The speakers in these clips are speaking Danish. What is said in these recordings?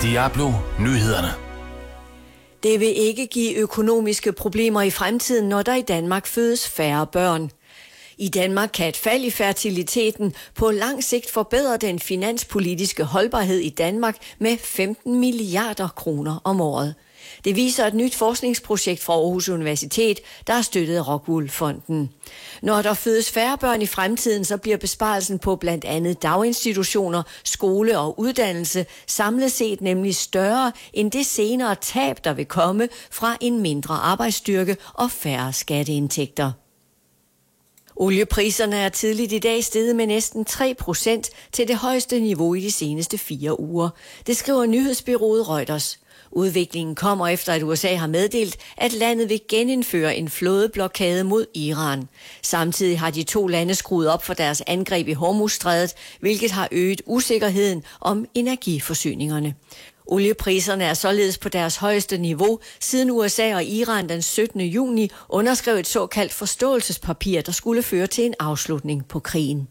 Diablo Nyhederne. Det vil ikke give økonomiske problemer i fremtiden, når der i Danmark fødes færre børn. I Danmark kan et fald i fertiliteten på lang sigt forbedre den finanspolitiske holdbarhed i Danmark med 15 milliarder kroner om året. Det viser et nyt forskningsprojekt fra Aarhus Universitet, der har støttet Rockwool-fonden. Når der fødes færre børn i fremtiden, så bliver besparelsen på blandt andet daginstitutioner, skole og uddannelse samlet set nemlig større end det senere tab, der vil komme fra en mindre arbejdsstyrke og færre skatteindtægter. Oliepriserne er tidligt i dag steget med næsten 3% til det højeste niveau i de seneste 4 uger. Det skriver nyhedsbureauet Reuters. Udviklingen kommer efter, at USA har meddelt, at landet vil genindføre en flådeblokade mod Iran. Samtidig har de 2 lande skruet op for deres angreb i Hormuzstrædet, hvilket har øget usikkerheden om energiforsyningerne. Oliepriserne er således på deres højeste niveau, siden USA og Iran den 17. juni underskrev et såkaldt forståelsespapir, der skulle føre til en afslutning på krigen.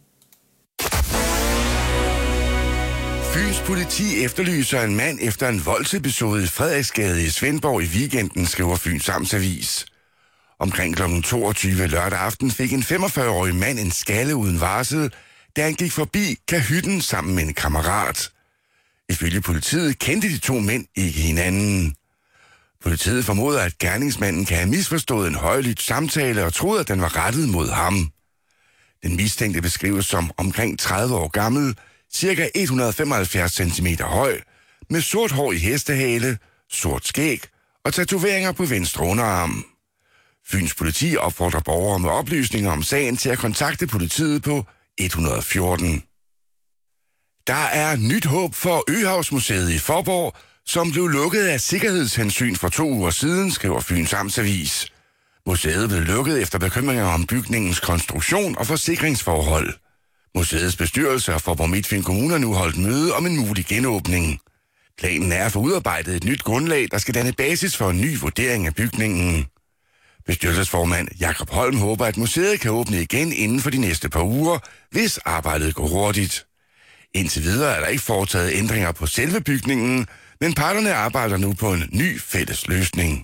Fyns politi efterlyser en mand efter en voldsepisode i Frederiksgade i Svendborg i weekenden, skriver Fyns Amtsavis. Omkring kl. 22 lørdag aften fik en 45-årig mand en skalle uden varsel, da han gik forbi kahytten sammen med en kammerat. Ifølge politiet kendte de 2 mænd ikke hinanden. Politiet formoder, at gerningsmanden kan have misforstået en højlydt samtale og troede, at den var rettet mod ham. Den mistænkte beskrives som omkring 30 år gammel, cirka 175 cm høj, med sort hår i hestehale, sort skæg og tatoveringer på venstre underarm. Fyns politi opfordrer borgere med oplysninger om sagen til at kontakte politiet på 114. Der er nyt håb for Øhavsmuseet i Faaborg, som blev lukket af sikkerhedshensyn for 2 uger siden, skriver Fyns Amtsavis. Museet blev lukket efter bekymringer om bygningens konstruktion og forsikringsforhold. Museets bestyrelse og Faaborg Midtfyn Kommune nu holdt møde om en mulig genåbning. Planen er at få udarbejdet et nyt grundlag, der skal danne basis for en ny vurdering af bygningen. Bestyrelsesformand Jakob Holm håber, at museet kan åbne igen inden for de næste par uger, hvis arbejdet går hurtigt. Indtil videre er der ikke foretaget ændringer på selve bygningen, men parterne arbejder nu på en ny fælles løsning.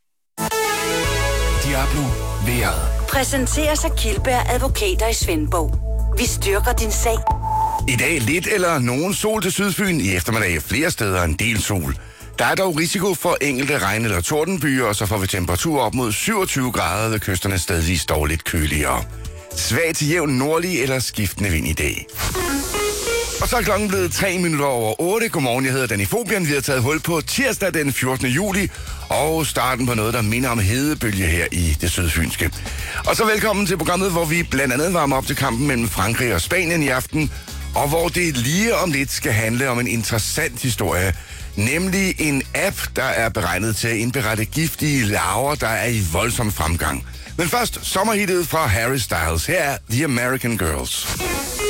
Diablo vejret. Præsenteres af Kildberg Advokater i Svendborg. Vi styrker din sag. I dag lidt eller nogen sol til Sydfyn, i eftermiddag flere steder en del sol. Der er dog risiko for enkelte regn- eller tordenbyer, og så får vi temperatur op mod 27 grader ved kysterne stedvis dog lidt køligere. Svag til jævn nordlig eller skiftende vind i dag. Og så er klokken blevet 3 minutter over 8. Godmorgen, jeg hedder Danny Fobian. Vi har taget hul på tirsdag den 14. juli, og starten på noget, der minder om hedebølge her i det sydfynske. Og så velkommen til programmet, hvor vi blandt andet varmer op til kampen mellem Frankrig og Spanien i aften, og hvor det lige om lidt skal handle om en interessant historie, nemlig en app, der er beregnet til at indberette giftige larver, der er i voldsom fremgang. Men først sommerhittet fra Harry Styles. Her er The American Girls.